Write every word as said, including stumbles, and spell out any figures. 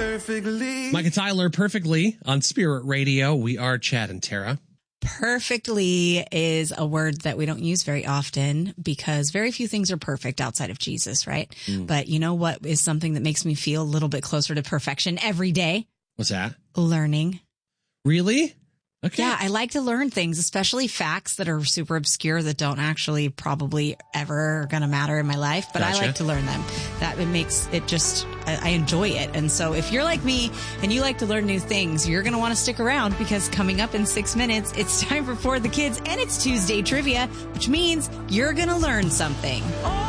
perfectly. Mike and Tyler, perfectly on Spirit Radio. We are Chad and Tara. Perfectly is a word that we don't use very often because very few things are perfect outside of Jesus, right? Mm. But you know what is something that makes me feel a little bit closer to perfection every day? What's that? Learning. Really? Okay. Yeah, I like to learn things, especially facts that are super obscure that don't actually probably ever going to matter in my life. But gotcha. I like to learn them. That it makes it just, I, I enjoy it. And so if you're like me and you like to learn new things, you're going to want to stick around because coming up in six minutes, it's time for For the Kids and it's Tuesday Trivia, which means you're going to learn something.